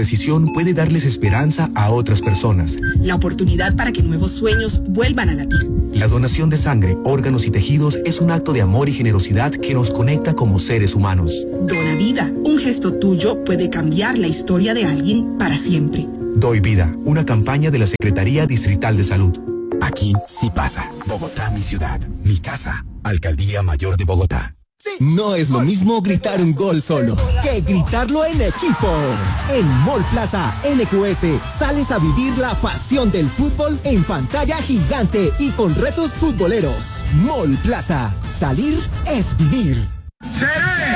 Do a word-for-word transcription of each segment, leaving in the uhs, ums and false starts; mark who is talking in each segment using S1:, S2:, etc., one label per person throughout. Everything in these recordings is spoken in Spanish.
S1: decisión puede darles esperanza a otras personas.
S2: La oportunidad para que nuevos sueños vuelvan a latir.
S1: La donación de sangre, órganos y tejidos es un acto de amor y generosidad que nos conecta como seres humanos.
S2: Dona vida. Un gesto tuyo puede cambiar la historia de alguien para siempre.
S1: Doy Vida, una campaña de la Secretaría Distrital de Salud.
S3: Aquí sí pasa. Bogotá, mi ciudad, mi casa. Alcaldía Mayor de Bogotá.
S4: No es lo mismo gritar un gol solo que gritarlo en equipo. En Mall Plaza N Q S sales a vivir la pasión del fútbol en pantalla gigante y con retos futboleros. Mall Plaza. Salir es vivir.
S5: ¡Seré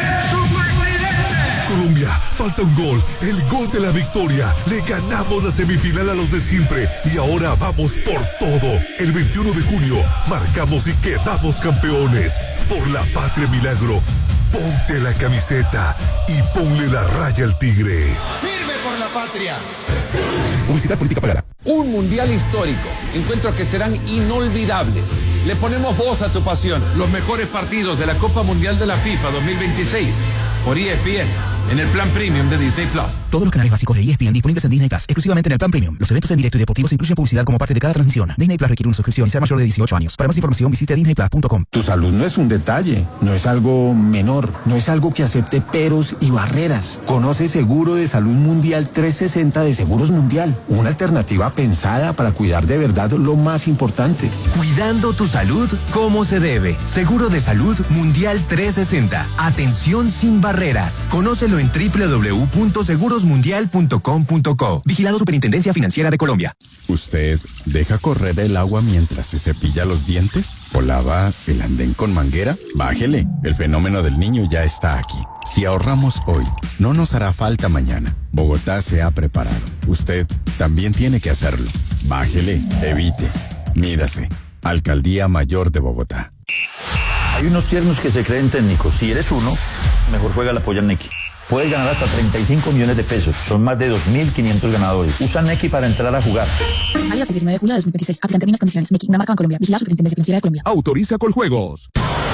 S5: superpresidente!
S6: Colombia, falta un gol, el gol de la victoria. Le ganamos la semifinal a los de siempre y ahora vamos por todo. El veintiuno de junio marcamos y quedamos campeones. Por la patria milagro, ponte la camiseta y ponle la raya al tigre.
S5: ¡Firme por la patria!
S6: Publicidad política pagada.
S7: Un mundial histórico, encuentros que serán inolvidables. Le ponemos voz a tu pasión.
S8: Los mejores partidos de la Copa Mundial de la FIFA dos mil veintiséis por E S P N en el plan premium de Disney Plus.
S9: Todos los canales básicos de E S P N disponibles en Disney Plus, exclusivamente en el plan premium. Los eventos en directo y deportivos incluyen publicidad como parte de cada transmisión. Disney Plus requiere una suscripción y ser mayor de dieciocho años. Para más información visite disney plus punto com.
S10: Tu salud no es un detalle, no es algo menor, no es algo que acepte peros y barreras. Conoce Seguro de Salud Mundial trescientos sesenta de Seguros Mundial, una alternativa pensada para cuidar de verdad lo más importante.
S11: Cuidando tu salud como se debe. Seguro de Salud Mundial trescientos sesenta. Atención sin barreras. Conócelo en doble u doble u doble u punto seguros mundial punto com punto co. Vigilado Superintendencia Financiera de Colombia.
S3: ¿Usted deja correr el agua mientras se cepilla los dientes? ¿O lava el andén con manguera? Bájele. El fenómeno del niño ya está aquí. Si ahorramos hoy, no nos hará falta mañana. Bogotá se ha preparado. Usted también tiene que hacerlo. Bájele, evite, mídase. Alcaldía Mayor de Bogotá.
S12: Hay unos tiernos que se creen técnicos. Si eres uno, mejor juega la polla Neki. Puedes ganar hasta treinta y cinco millones de pesos. Son más de dos mil quinientos ganadores. Usa Neki para entrar a jugar.
S13: Alias el diecinueve de julio de dos mil veintiséis. Aplican términos y condiciones. Neki, una marca en Colombia. Vigilado Superintendencia Financiera de Colombia.
S6: Autoriza Coljuegos.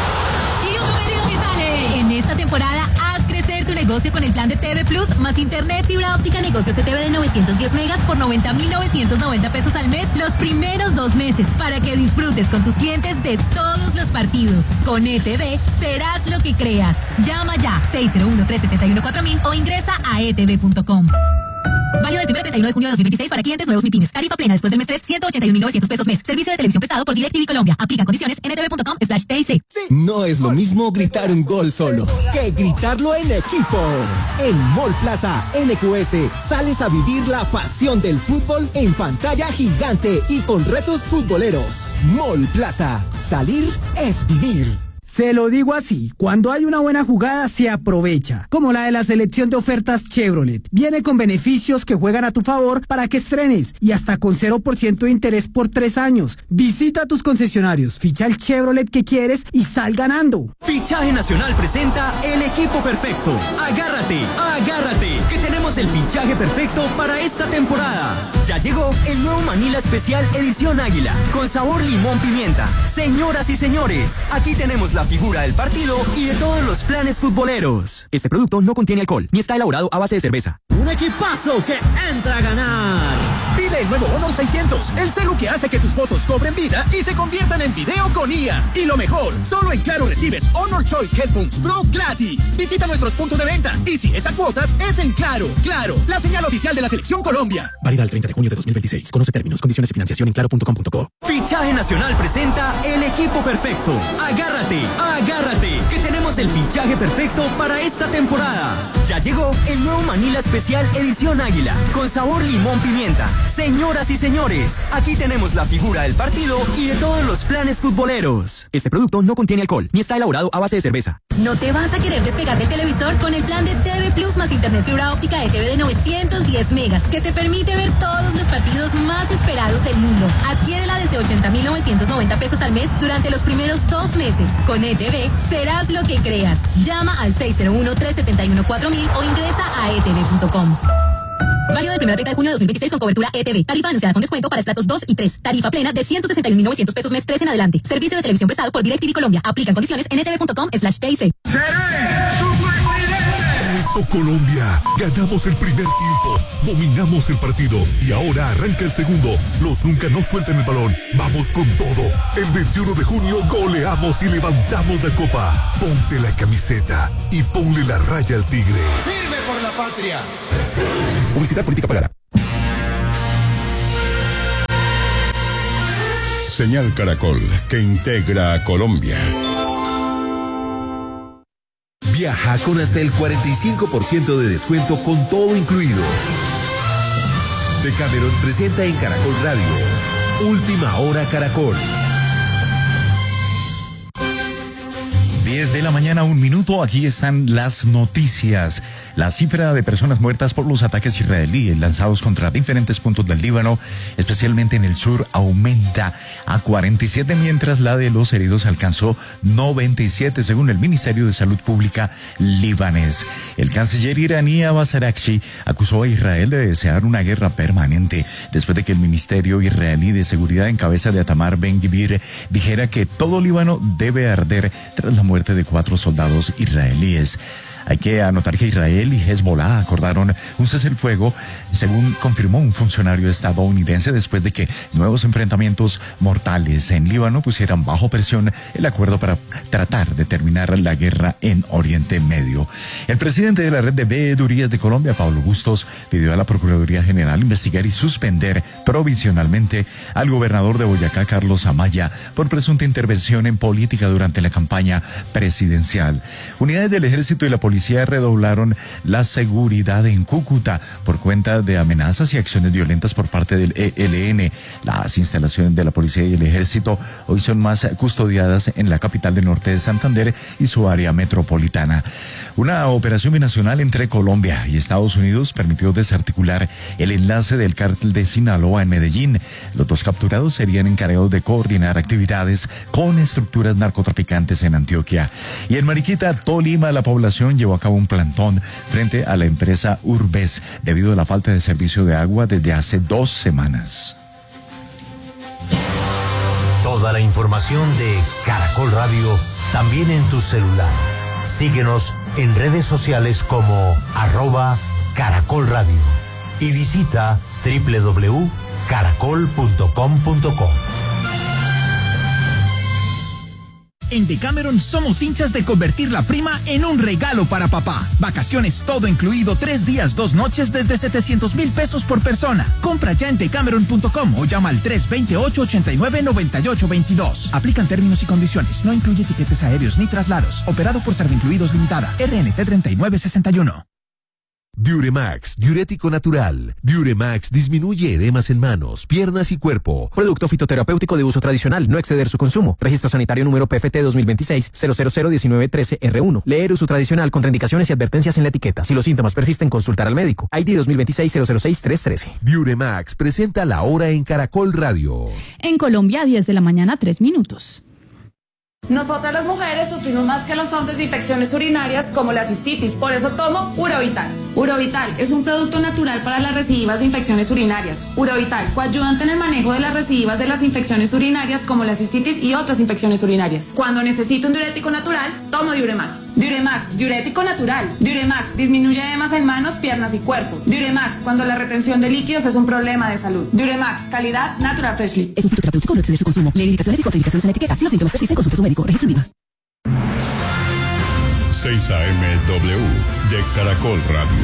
S14: Y otro pedido que sale. En esta temporada, haz crecer tu negocio con el plan de T V Plus más internet fibra óptica negocio C T V de novecientos diez megas por noventa mil novecientos noventa pesos al mes los primeros dos meses para que disfrutes con tus clientes de todos los partidos. Con E T V serás lo que creas. Llama ya seis cero uno, tres siete uno, cuatro mil o ingresa a e t v punto com. Válido del primero al treinta y uno de junio de dos mil veintiséis para clientes nuevos MIPYMES. Tarifa plena después del mes tres, ciento ochenta y un mil novecientos pesos mes. Servicio de televisión prestado por DirecTV Colombia. Aplican condiciones en e t v punto com slash t i c.
S4: No es lo mismo gritar un gol solo que gritarlo en equipo. En Mall Plaza N Q S sales a vivir la pasión del fútbol en pantalla gigante y con retos futboleros. Mall Plaza. Salir es vivir.
S15: Se lo digo así, cuando hay una buena jugada se aprovecha, como la de la selección de ofertas Chevrolet. Viene con beneficios que juegan a tu favor para que estrenes y hasta con cero por ciento de interés por tres años. Visita tus concesionarios, ficha el Chevrolet que quieres y sal ganando.
S11: Fichaje Nacional presenta el equipo perfecto. Agárrate, agárrate, que tenemos el fichaje perfecto para esta temporada. Ya llegó el nuevo Manila Especial Edición Águila, con sabor limón pimienta. Señoras y señores, aquí tenemos la figura del partido y de todos los planes futboleros. Este producto no contiene alcohol ni está elaborado a base de cerveza.
S16: Un equipazo que entra a ganar.
S17: Vive el nuevo Honor seiscientos, el celu que hace que tus fotos cobren vida y se conviertan en video con I A. Y lo mejor, solo en Claro recibes Honor Choice Headphones Pro gratis. Visita nuestros puntos de venta y si es a cuotas, es en Claro. Claro, la señal oficial de la Selección Colombia.
S9: Válida el treinta de junio de dos mil veintiséis. Conoce términos, condiciones y financiación en claro punto com punto co.
S11: Fichaje Nacional presenta el equipo perfecto. Agárrate, agárrate, que tenemos el fichaje perfecto para esta temporada. Ya llegó el nuevo Manila Especial Edición Águila, con sabor limón pimienta. Señoras y señores, aquí tenemos la figura del partido y de todos los planes futboleros.
S9: Este producto no contiene alcohol ni está elaborado a base de cerveza.
S14: ¿No te vas a querer despegar del televisor con el plan de T V Plus más internet fibra óptica E T V de novecientos diez megas que te permite ver todos los partidos más esperados del mundo? Adquiérela desde ochenta mil novecientos noventa pesos al mes durante los primeros dos meses. Con E T V serás lo que creas. Llama al seis cero uno, tres siete uno, cuatro mil o ingresa a e t v punto com. Válido del primero al treinta de junio de dos mil veintiséis con cobertura E T V. Tarifa anunciada con descuento para estratos dos y tres. Tarifa plena de ciento sesenta y un mil novecientos pesos mes tres en adelante. Servicio de televisión prestado por DirecTV Colombia. Aplican condiciones en e t v punto com slash t i c.
S5: ¡Seré superpresidente!
S6: El Eso, Colombia. Ganamos el primer tiempo, dominamos el partido y ahora arranca el segundo. Los nunca no sueltan el balón. Vamos con todo. El veintiuno de junio goleamos y levantamos la copa. Ponte la camiseta y ponle la raya al tigre.
S5: ¡Firme por la patria!
S1: Publicidad política pagada.
S3: Señal Caracol, que integra a Colombia.
S18: Viaja con hasta el cuarenta y cinco por ciento de descuento con todo incluido. Decameron presenta en Caracol Radio Última Hora Caracol.
S19: diez de la mañana, un minuto. Aquí están las noticias. La cifra de personas muertas por los ataques israelíes lanzados contra diferentes puntos del Líbano, especialmente en el sur, aumenta a cuarenta y siete, mientras la de los heridos alcanzó noventa y siete, según el Ministerio de Salud Pública libanés. El canciller iraní Abbas Araghchi acusó a Israel de desear una guerra permanente, después de que el Ministerio israelí de Seguridad en cabeza de Itamar Ben-Gvir dijera que todo Líbano debe arder tras la muerte de cuatro soldados israelíes. Hay que anotar que Israel y Hezbollah acordaron un cese el fuego, según confirmó un funcionario estadounidense, después de que nuevos enfrentamientos mortales en Líbano pusieran bajo presión el acuerdo para tratar de terminar la guerra en Oriente Medio. El presidente de la red de veedurías de Colombia, Pablo Bustos, pidió a la Procuraduría General investigar y suspender provisionalmente al gobernador de Boyacá, Carlos Amaya, por presunta intervención en política durante la campaña presidencial. Unidades del Ejército y la Policía redoblaron la seguridad en Cúcuta por cuenta de amenazas y acciones violentas por parte del E L N. Las instalaciones de la policía y el ejército hoy son más custodiadas en la capital del norte de Santander y su área metropolitana. Una operación binacional entre Colombia y Estados Unidos permitió desarticular el enlace del cártel de Sinaloa en Medellín. Los dos capturados serían encargados de coordinar actividades con estructuras narcotraficantes en Antioquia. Y en Mariquita, Tolima, la población llevó a cabo un plantón frente a la empresa Urbes debido a la falta de servicio de agua desde hace dos semanas.
S18: Toda la información de Caracol Radio también en tu celular. Síguenos en redes sociales como arroba Caracol Radio y visita doble u doble u doble u punto caracol punto com punto co.
S17: En Decameron somos hinchas de convertir la prima en un regalo para papá. Vacaciones todo incluido, tres días, dos noches desde setecientos mil pesos por persona. Compra ya en decameron punto com o llama al tres dos ocho, ocho nueve, nueve ocho dos dos. Aplican términos y condiciones. No incluye tiquetes aéreos ni traslados. Operado por Servincluidos Limitada. R N T treinta y nueve sesenta y uno.
S18: Diuremax, diurético natural. Diuremax disminuye edemas en manos, piernas y cuerpo.
S20: Producto fitoterapéutico de uso tradicional, no exceder su consumo. Registro sanitario número P F T dos mil veintiséis cero cero cero diecinueve trece R uno. Leer uso tradicional, contraindicaciones y advertencias en la etiqueta. Si los síntomas persisten, consultar al médico. I D dos mil veintiséis cero cero seis tres trece.
S18: Diuremax presenta la hora en Caracol Radio.
S21: En Colombia, diez de la mañana, tres minutos.
S22: Nosotras las mujeres sufrimos más que los hombres de infecciones urinarias como la cistitis, por eso tomo Urovital. Urovital es un producto natural para las recidivas de infecciones urinarias. Urovital, coayudante en el manejo de las recidivas de las infecciones urinarias como la cistitis y otras infecciones urinarias. Cuando necesito un diurético natural, tomo Diuremax. Diuremax, diurético natural. Diuremax disminuye edemas en manos, piernas y cuerpo. Diuremax, cuando la retención de líquidos es un problema de salud. Diuremax, calidad Natural Freshly.
S13: Es un fitoterapéutico, no exceder su consumo. Leer indicaciones y contraindicaciones en la etiqueta. Si los síntomas persisten, consulte a su médico. Registro IVA.
S3: seis A M W de Caracol Radio.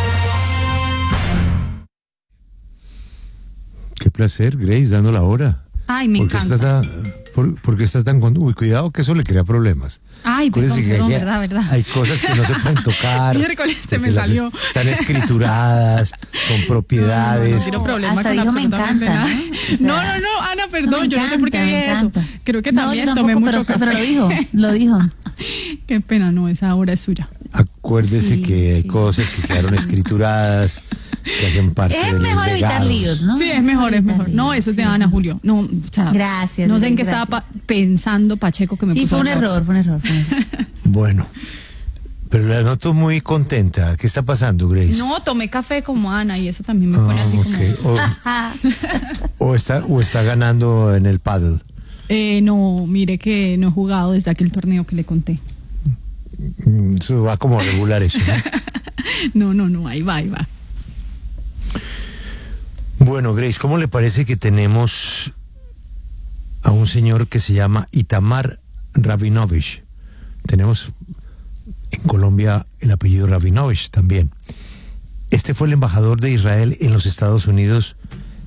S23: Qué placer, Grace, dando la hora.
S21: Ay, me
S23: ¿Por qué
S21: encanta.
S23: Está tan, por, ¿Por qué está tan con... Uy, cuidado que eso le crea problemas.
S21: Ay, perdón,
S23: que
S21: perdón,
S23: hay,
S21: verdad, verdad.
S23: hay cosas que no se pueden tocar.
S21: Miércoles se me salió.
S23: Es, están escrituradas, son propiedades.
S21: No, no quiero problema
S13: Hasta
S21: con
S13: dijo, me
S21: absolutamente
S13: encanta,
S21: nada.
S13: ¿no? O sea,
S21: no, no, no, Ana, perdón,
S13: no,
S21: yo no sé por qué
S13: encanta,
S21: dije
S13: me
S21: eso.
S13: encanta.
S21: Creo que
S13: No,
S21: también
S13: yo
S21: tomé
S13: tampoco,
S21: mucho
S13: pero,
S21: café.
S13: pero lo dijo, lo dijo.
S21: Qué pena, no, esa hora es suya.
S23: Acuérdese
S21: Sí,
S23: que hay
S21: sí.
S23: cosas que quedaron escrituradas, que hacen parte
S13: Es
S23: del
S13: mejor evitar
S23: legado.
S13: líos, ¿no?
S21: Sí, es mejor, es mejor. No, eso es de Ana, Julio. No, o sea,
S13: Gracias.
S21: no sé en qué
S13: gracias.
S21: estaba pa- pensando Pacheco que me
S13: Sí,
S21: puso
S13: fue un
S21: a hablar.
S13: error, fue un error. Fue un error.
S23: Bueno, pero la noto muy contenta. ¿Qué está pasando, Grace?
S21: No, tomé café como Ana y eso también me pone
S23: Ah,
S21: así
S23: ok.
S21: como...
S23: O, o está, o está ganando en el paddle.
S21: Eh, no, mire que no he jugado desde aquel torneo que le conté.
S23: Mm, Eso va como a regular eso, ¿no?
S21: No, no, no, ahí va, ahí va.
S23: Bueno, Grace, ¿cómo le parece que tenemos a un señor que se llama Itamar Rabinovich? Tenemos en Colombia el apellido Rabinovich también. Este fue el embajador de Israel en los Estados Unidos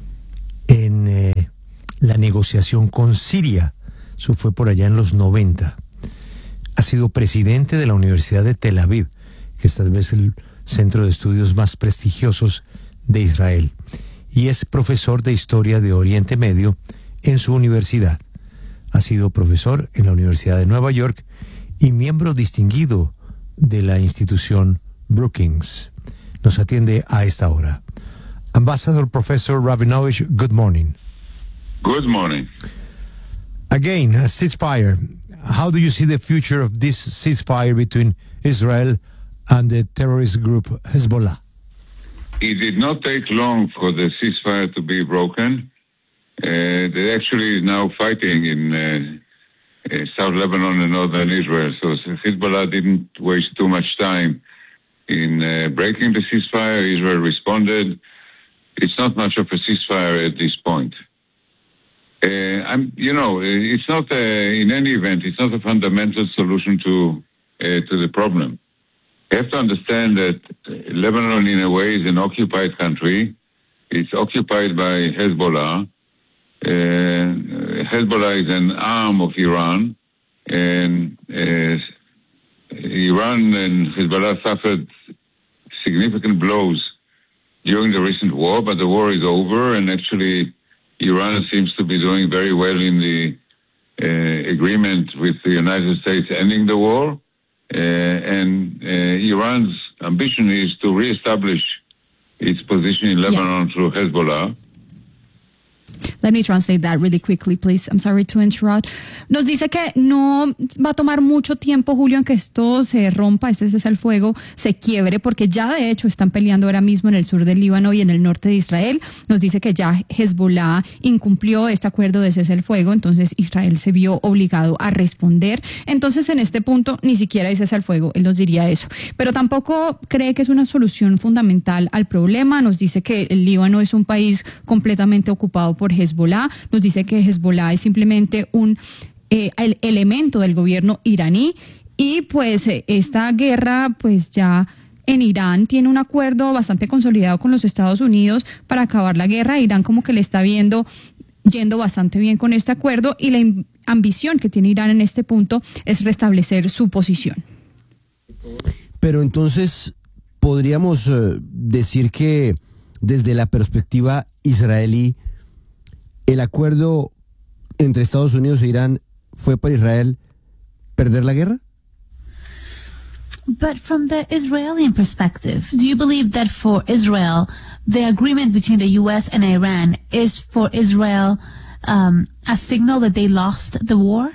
S23: en eh, la negociación con Siria. Eso fue por allá en los noventa. Ha sido presidente de la Universidad de Tel Aviv, que es tal vez el centro de estudios más prestigiosos de Israel. Y es profesor de Historia de Oriente Medio en su universidad. Ha sido profesor en la Universidad de Nueva York y miembro distinguido de la institución Brookings. Nos atiende a esta hora. Ambassador Professor Rabinovich, good morning.
S2: Good morning.
S23: Again, a ceasefire. How do you see the future of this ceasefire between Israel and the terrorist group Hezbollah?
S2: It did not take long for the ceasefire to be broken. Uh, they're actually now fighting in uh, uh, South Lebanon and northern Israel. So Hezbollah didn't waste too much time in uh, breaking the ceasefire. Israel responded. It's not much of a ceasefire at this point. Uh, I'm, you know, it's not a, in any event, it's not a fundamental solution to uh, to the problem. You have to understand that Lebanon, in a way, is an occupied country. It's occupied by Hezbollah. Uh, Hezbollah is an arm of Iran, and uh, Iran and Hezbollah suffered significant blows during the recent war, but the war is over, and actually Iran seems to be doing very well in the uh, agreement with the United States ending the war. Uh, and uh, Iran's ambition is to reestablish its position in Lebanon yes. through Hezbollah.
S21: Let me translate that really quickly, please. I'm sorry to interrupt. Nos dice que no va a tomar mucho tiempo, Julio, en que esto se rompa, este cese al fuego, se quiebre, porque ya de hecho están peleando ahora mismo en el sur del Líbano y en el norte de Israel. Nos dice que ya Hezbollah incumplió este acuerdo de cese al fuego, entonces Israel se vio obligado a responder. Entonces, en este punto, ni siquiera hay cese al fuego, él nos diría eso. Pero tampoco cree que es una solución fundamental al problema. Nos dice que el Líbano es un país completamente ocupado por Hezbollah, nos dice que Hezbollah es simplemente un eh, el elemento del gobierno iraní y pues eh, esta guerra pues ya en Irán tiene un acuerdo bastante consolidado con los Estados Unidos para acabar la guerra. Irán como que le está viendo yendo bastante bien con este acuerdo y la ambición que tiene Irán en este punto es restablecer su posición.
S7: Pero entonces podríamos uh, decir que desde la perspectiva israelí el acuerdo entre Estados Unidos e Irán fue para Israel perder la guerra?
S8: But from the Israeli perspective, do you believe that for Israel, the agreement between the U S and Iran is for Israel um, a signal that they lost the war?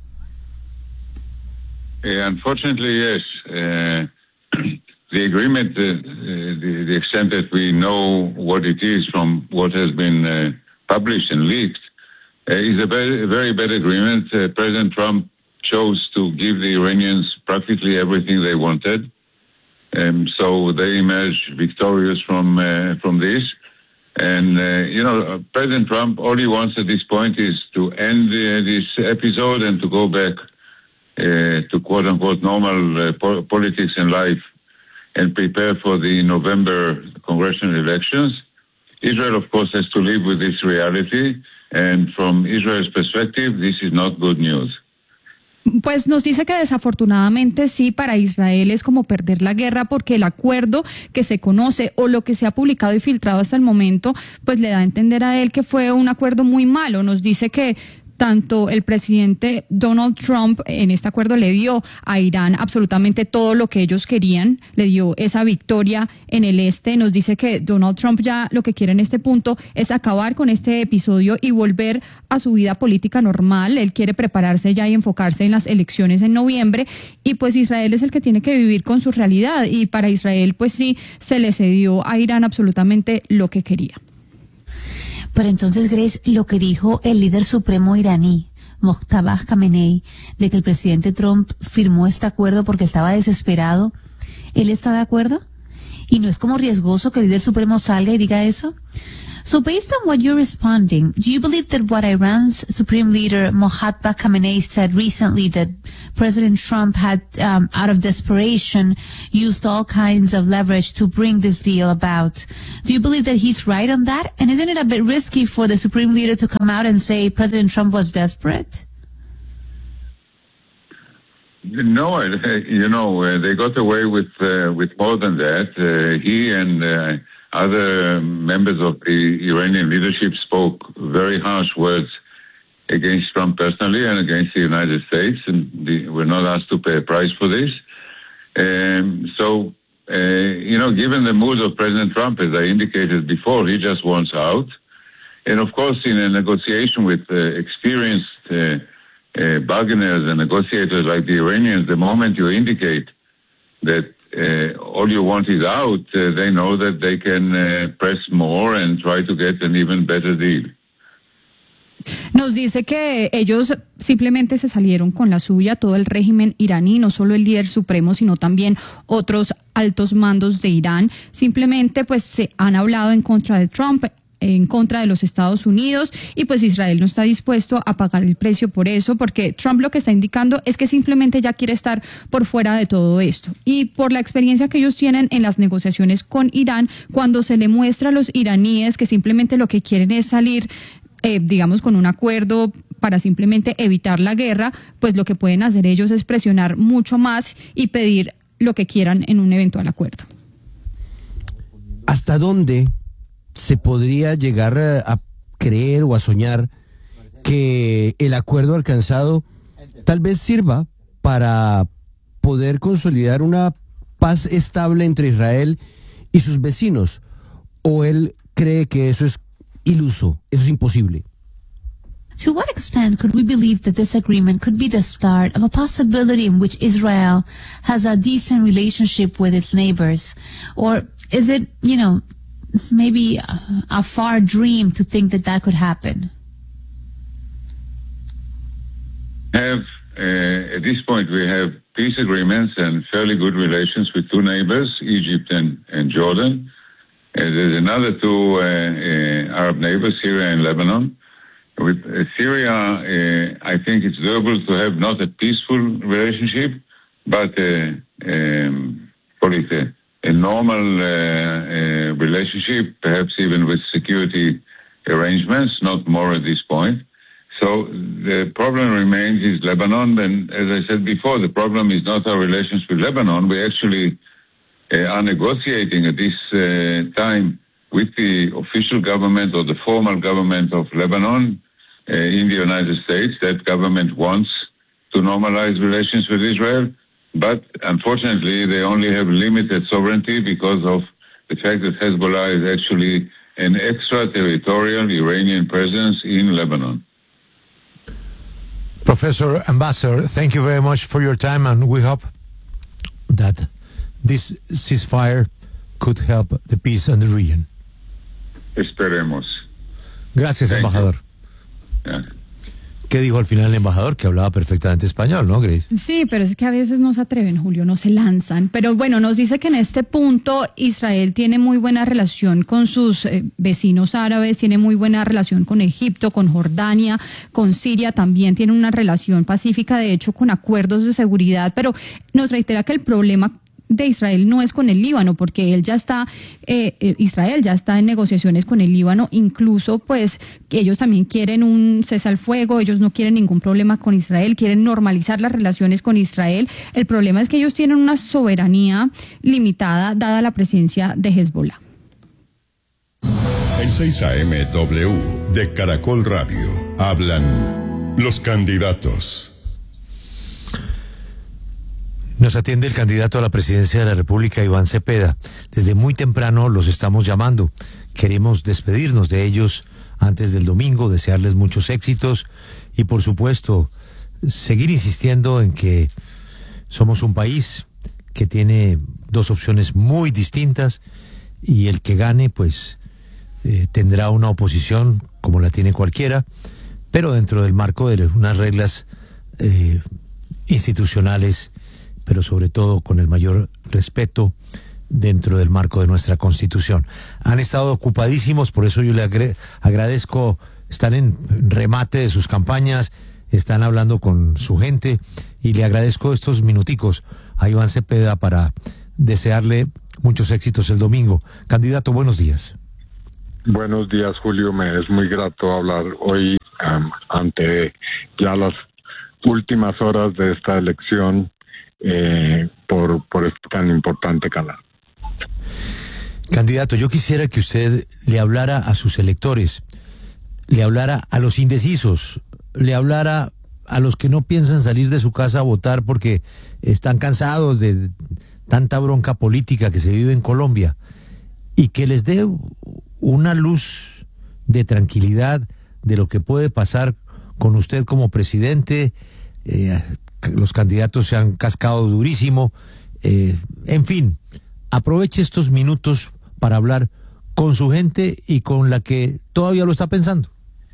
S2: Uh, unfortunately, yes. Uh, the agreement, uh, the, the extent that we know what it is from what has been uh, published and leaked, uh, is a very, very bad agreement. Uh, President Trump chose to give the Iranians practically everything they wanted, and um, so they emerged victorious from uh, from this. And uh, you know, President Trump, all he wants at this point is to end uh, this episode and to go back uh, to quote unquote normal uh, po- politics and life, and prepare for the November congressional elections. Israel, of course, has to live with this reality, and from Israel's perspective, this is not good news.
S21: Pues nos dice que desafortunadamente sí, para Israel es como perder la guerra porque el acuerdo que se conoce o lo que se ha publicado y filtrado hasta el momento, pues le da a entender a él que fue un acuerdo muy malo. Nos dice que tanto el presidente Donald Trump en este acuerdo le dio a Irán absolutamente todo lo que ellos querían, le dio esa victoria en el este. Nos dice que Donald Trump ya lo que quiere en este punto es acabar con este episodio y volver a su vida política normal. Él quiere prepararse ya y enfocarse en las elecciones en noviembre y pues Israel es el que tiene que vivir con su realidad y para Israel pues sí se le cedió a Irán absolutamente lo que quería.
S8: Pero entonces, Grace, lo que dijo el líder supremo iraní, Mojtaba Khamenei, de que el presidente Trump firmó este acuerdo porque estaba desesperado, ¿él está de acuerdo? ¿Y no es como riesgoso que el líder supremo salga y diga eso? So based on what you're responding, do you believe that what Iran's Supreme Leader Mohammad Khamenei said recently, that President Trump had, um, out of desperation, used all kinds of leverage to bring this deal about? Do you believe that he's right on that? And isn't it a bit risky for the Supreme Leader to come out and say President Trump was desperate?
S2: No, you know, uh, they got away with uh, with more than that. Uh, he and uh, other members of the Iranian leadership spoke very harsh words against Trump personally and against the United States, and the, we're not asked to pay a price for this. Um, so, uh, you know, given the mood of President Trump, as I indicated before, he just wants out. And of course, in a negotiation with uh, experienced uh, uh, bargainers and negotiators like the Iranians, the moment you indicate that uh, all you want is out, uh, they know that they can uh, press more and try to get an even better deal.
S21: Nos dice que ellos simplemente se salieron con la suya, todo el régimen iraní, no solo el líder supremo, sino también otros altos mandos de Irán. Simplemente pues se han hablado en contra de Trump, en contra de los Estados Unidos, y pues Israel no está dispuesto a pagar el precio por eso, porque Trump lo que está indicando es que simplemente ya quiere estar por fuera de todo esto. Y por la experiencia que ellos tienen en las negociaciones con Irán, cuando se le muestra a los iraníes que simplemente lo que quieren es salir, eh, digamos, con un acuerdo para simplemente evitar la guerra, pues lo que pueden hacer ellos es presionar mucho más y pedir lo que quieran en un eventual acuerdo.
S7: ¿Hasta dónde se podría llegar a creer o a soñar que el acuerdo alcanzado tal vez sirva para poder consolidar una paz estable entre Israel y sus vecinos? ¿O él cree que eso es iluso, eso es imposible?
S8: To what extent could we believe that this agreement could be the start of a possibility in which Israel has a decent relationship with its neighbors? Or is it, you know, maybe a, a far dream to think that that could happen?
S2: Have uh, at this point we have peace agreements and fairly good relations with two neighbors, Egypt and, and Jordan. Uh, there's another two uh, uh, Arab neighbors, Syria and Lebanon. With uh, Syria, uh, I think it's doable to have not a peaceful relationship, but uh, um, call it a, a normal uh, uh, relationship, perhaps even with security arrangements, not more at this point. So the problem remains is Lebanon, and as I said before, the problem is not our relations with Lebanon. We actually uh, are negotiating at this uh, time with the official government or the formal government of Lebanon uh, in the United States. That government wants to normalize relations with Israel, but unfortunately they only have limited sovereignty because of the fact that Hezbollah is actually an extraterritorial Iranian presence in Lebanon.
S23: Professor Ambassador, thank you very much for your time, and we hope that this ceasefire could help the peace in the region.
S2: Esperemos.
S23: Gracias,
S2: Thank
S23: embajador.
S2: Yeah.
S23: ¿Qué dijo al final el embajador? Que hablaba perfectamente español, ¿no, Grace?
S21: Sí, pero es que a veces no se atreven, Julio, no se lanzan. Pero bueno, nos dice que en este punto Israel tiene muy buena relación con sus eh, vecinos árabes, tiene muy buena relación con Egipto, con Jordania, con Siria, también tiene una relación pacífica, de hecho, con acuerdos de seguridad, pero nos reitera que el problema de Israel no es con el Líbano, porque él ya está, eh, Israel ya está en negociaciones con el Líbano, incluso pues que ellos también quieren un cese al fuego, ellos no quieren ningún problema con Israel, quieren normalizar las relaciones con Israel. El problema es que ellos tienen una soberanía limitada dada la presencia de Hezbollah.
S6: En seis A M W de Caracol Radio hablan los candidatos.
S23: Nos atiende el candidato a la presidencia de la República, Iván Cepeda. Desde muy temprano los estamos llamando. Queremos despedirnos de ellos antes del domingo, desearles muchos éxitos y, por supuesto, seguir insistiendo en que somos un país que tiene dos opciones muy distintas y el que gane, pues, eh, tendrá una oposición como la tiene cualquiera, pero dentro del marco de unas reglas eh, institucionales, pero sobre todo con el mayor respeto dentro del marco de nuestra Constitución. Han estado ocupadísimos, por eso yo le agre- agradezco, están en remate de sus campañas, están hablando con su gente y le agradezco estos minuticos a Iván Cepeda para desearle muchos éxitos el domingo. Candidato, buenos días.
S4: Buenos días, Julio. Me es muy grato hablar hoy um, ante ya las últimas horas de esta elección eh, por, por este tan importante canal.
S23: Candidato, yo quisiera que usted le hablara a sus electores, le hablara a los indecisos, le hablara a los que no piensan salir de su casa a votar porque están cansados de tanta bronca política que se vive en Colombia, y que les dé una luz de tranquilidad de lo que puede pasar con usted como presidente. Eh, los candidatos se han cascado durísimo, eh, en fin, aproveche estos minutos para hablar con su gente y con la que todavía lo está pensando.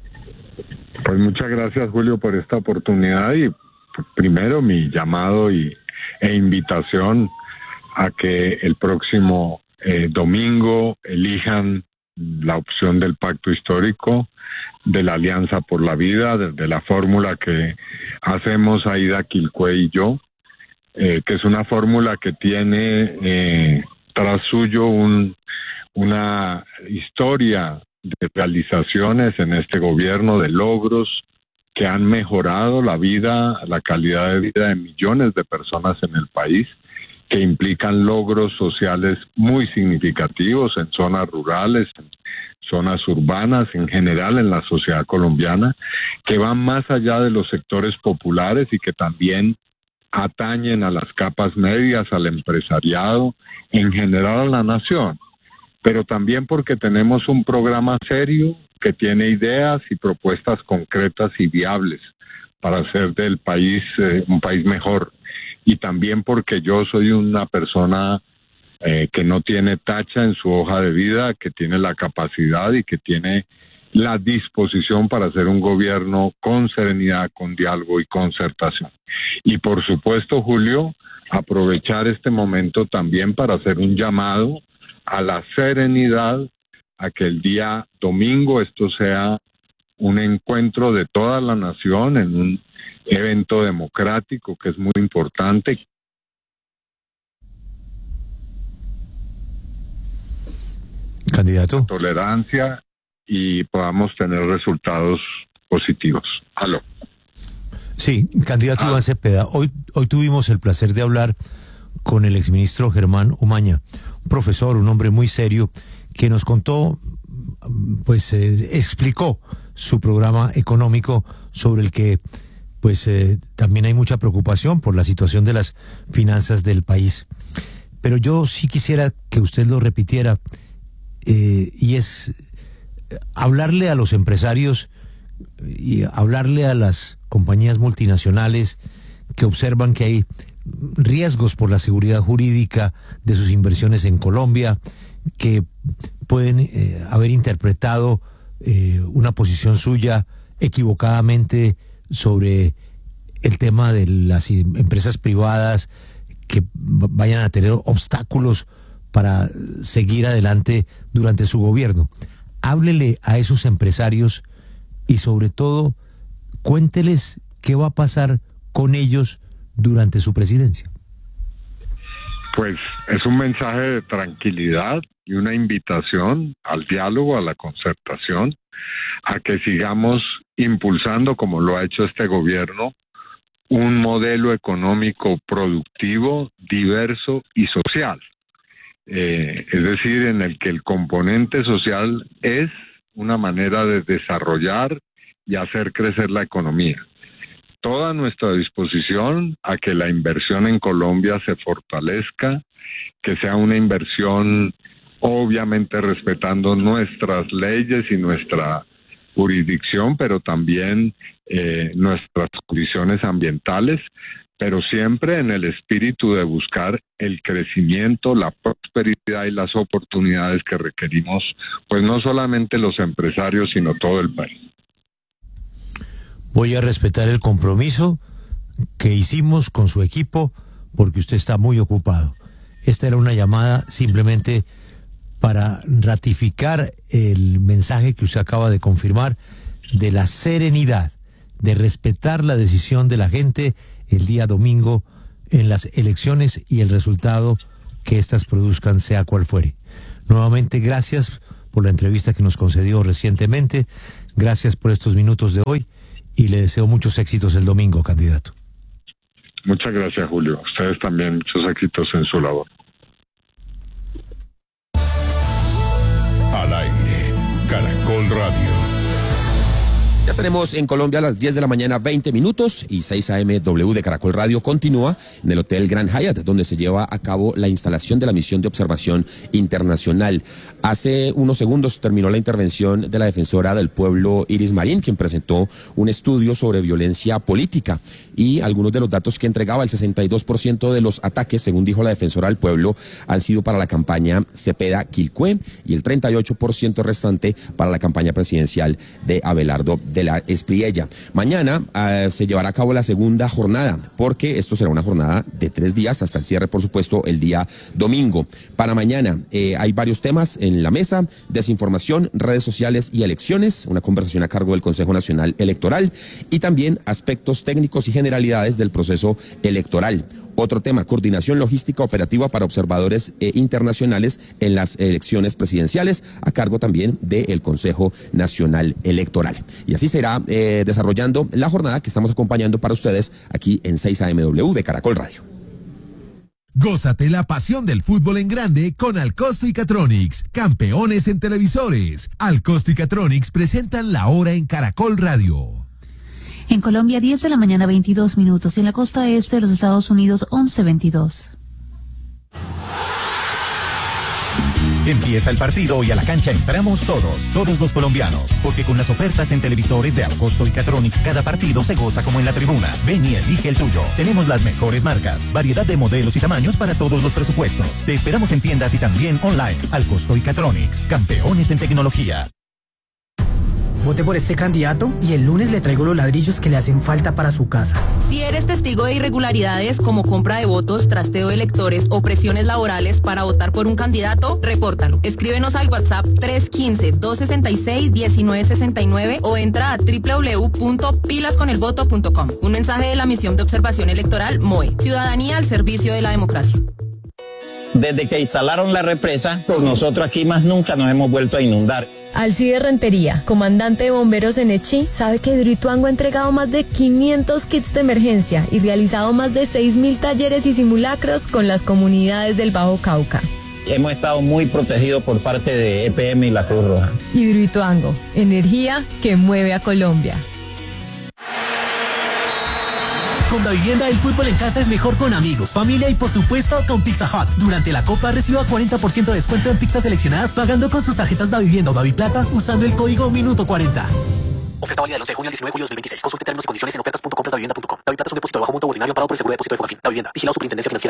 S4: Pues muchas gracias, Julio, por esta oportunidad y primero mi llamado y, e invitación a que el próximo eh, domingo elijan la opción del pacto histórico, de la Alianza por la Vida, de, de la fórmula que hacemos Aida Quilcue y yo, eh, que es una fórmula que tiene eh, tras suyo un, una historia de realizaciones en este gobierno, de logros que han mejorado la vida, la calidad de vida de millones de personas en el país, que implican logros sociales muy significativos en zonas rurales, en zonas urbanas, en general en la sociedad colombiana, que van más allá de los sectores populares y que también atañen a las capas medias, al empresariado, en general a la nación, pero también porque tenemos un programa serio que tiene ideas y propuestas concretas y viables para hacer del país eh, un país mejor. Y también porque yo soy una persona eh, que no tiene tacha en su hoja de vida, que tiene la capacidad y que tiene la disposición para hacer un gobierno con serenidad, con diálogo y concertación. Y por supuesto, Julio, aprovechar este momento también para hacer un llamado a la serenidad, a que el día domingo esto sea un encuentro de toda la nación en un evento democrático que es muy importante.
S23: Candidato.
S4: Tolerancia y podamos tener resultados positivos. Aló.
S23: Sí, candidato ah. Iván Cepeda, hoy, hoy tuvimos el placer de hablar con el exministro Germán Umaña, un profesor, un hombre muy serio, que nos contó, pues eh, explicó su programa económico sobre el que pues eh, también hay mucha preocupación por la situación de las finanzas del país. Pero yo sí quisiera que usted lo repitiera, eh, y es hablarle a los empresarios y hablarle a las compañías multinacionales que observan que hay riesgos por la seguridad jurídica de sus inversiones en Colombia, que pueden eh, haber interpretado eh, una posición suya equivocadamente sobre el tema de las empresas privadas que vayan a tener obstáculos para seguir adelante durante su gobierno. Háblele a esos empresarios y sobre todo cuénteles qué va a pasar con ellos durante su presidencia.
S4: Pues es un mensaje de tranquilidad y una invitación al diálogo, a la concertación, a que sigamos impulsando, como lo ha hecho este gobierno, un modelo económico productivo, diverso y social. Eh, es decir, en el que el componente social es una manera de desarrollar y hacer crecer la economía. Toda nuestra disposición a que la inversión en Colombia se fortalezca, que sea una inversión obviamente respetando nuestras leyes y nuestra jurisdicción, pero también eh, nuestras condiciones ambientales, pero siempre en el espíritu de buscar el crecimiento, la prosperidad y las oportunidades que requerimos, pues no solamente los empresarios, sino todo el país.
S23: Voy a respetar el compromiso que hicimos con su equipo porque usted está muy ocupado. esta era una llamada simplemente para ratificar el mensaje que usted acaba de confirmar de la serenidad, de respetar la decisión de la gente el día domingo en las elecciones y el resultado que éstas produzcan, sea cual fuere. Nuevamente, gracias por la entrevista que nos concedió recientemente, gracias por estos minutos de hoy y le deseo muchos éxitos el domingo, candidato.
S4: Muchas gracias, Julio. Ustedes también muchos éxitos en su labor.
S6: Al aire, Caracol Radio.
S10: Ya tenemos en Colombia a las diez de la mañana, veinte minutos, y seis A M W de Caracol Radio continúa en el Hotel Grand Hyatt, donde se lleva a cabo la instalación de la misión de observación internacional. Hace unos segundos terminó la intervención de la defensora del pueblo, Iris Marín, quien presentó un estudio sobre violencia política y algunos de los datos que entregaba. El sesenta y dos por ciento de los ataques, según dijo la defensora del pueblo, han sido para la campaña Cepeda-Quilpué y el treinta y ocho por ciento restante para la campaña presidencial de Abelardo de la Espriella. Mañana uh, se llevará a cabo la segunda jornada, porque esto será una jornada de tres días, hasta el cierre, por supuesto, el día domingo. Para mañana eh, hay varios temas en la mesa: desinformación, redes sociales y elecciones, una conversación a cargo del Consejo Nacional Electoral, y también aspectos técnicos y generalidades del proceso electoral. Otro tema: coordinación logística operativa para observadores eh, internacionales en las elecciones presidenciales, a cargo también del Consejo Nacional Electoral. Y así será eh, desarrollando la jornada que estamos acompañando para ustedes aquí en seis A M W de Caracol Radio.
S6: Gózate la pasión del fútbol en grande con Alcosto y Catronics, campeones en televisores. Alcosto y Catronics presentan la hora en Caracol Radio.
S8: En Colombia, diez de la mañana, veintidós minutos. Y en la costa este de los Estados Unidos, once veintidós.
S9: Empieza el partido y a la cancha entramos todos, todos los colombianos, porque con las ofertas en televisores de Alcosto y Catronics cada partido se goza como en la tribuna. Ven y elige el tuyo. Tenemos las mejores marcas, variedad de modelos y tamaños para todos los presupuestos. Te esperamos en tiendas y también online. Alcosto y Catronics, campeones en tecnología.
S12: Vote por este candidato y el lunes le traigo los ladrillos que le hacen falta para su casa.
S14: Si eres testigo de irregularidades como compra de votos, trasteo de electores o presiones laborales para votar por un candidato, repórtalo. Escríbenos al WhatsApp tres uno cinco, dos seis seis, uno nueve seis nueve o entra a doble u doble u doble u punto pilas con el voto punto com. Un mensaje de la Misión de Observación Electoral M O E. Ciudadanía al servicio de la democracia.
S15: Desde que instalaron la represa, pues nosotros aquí más nunca nos hemos vuelto a inundar.
S24: Alcide Rentería, comandante de bomberos en Echí, sabe que Hidroituango ha entregado más de quinientos kits de emergencia y realizado más de seis mil talleres y simulacros con las comunidades del Bajo Cauca.
S15: Hemos estado muy protegidos por parte de E P M y la Cruz Roja.
S24: Hidroituango, energía que mueve a Colombia.
S25: Con Davivienda, el fútbol en casa es mejor con amigos, familia y por supuesto con Pizza Hut. Durante la Copa reciba cuarenta por ciento de descuento en pizzas seleccionadas pagando con sus tarjetas Davivienda o Daviplata usando el código Minuto cuarenta.
S26: Oferta válida del once de junio al diecinueve de julio de dos mil veintiséis. Consulte términos y condiciones en ofertas punto compras davivienda punto com. Daviplata es un depósito de bajo monto ordinario amparado por el seguro de depósito de Fogafín. Davivienda, vigilado Superintendencia Financiera.